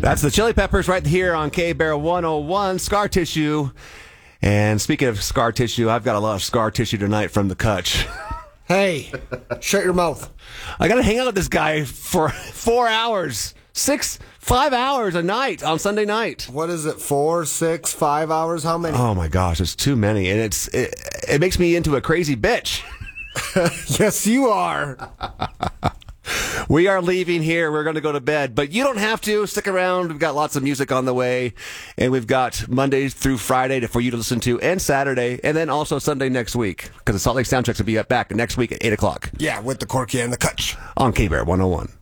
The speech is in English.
That's the Chili Peppers right here on K-Bear 101, Scar Tissue. And speaking of scar tissue, I've got a lot of scar tissue tonight from the Kutch. Hey, shut your mouth. I got to hang out with this guy for 4 hours, 5 hours a night on Sunday night. What is it, 4, 6, 5 hours? How many? Oh my gosh, it's too many. And it makes me into a crazy bitch. Yes, you are. We are leaving here. We're going to go to bed. But you don't have to. Stick around. We've got lots of music on the way. And we've got Monday through Friday for you to listen to, and Saturday, and then also Sunday next week. Because the Salt Lake Soundchecks will be back next week at 8 o'clock. Yeah, with the Corky and the Kutch. On K-Bear 101.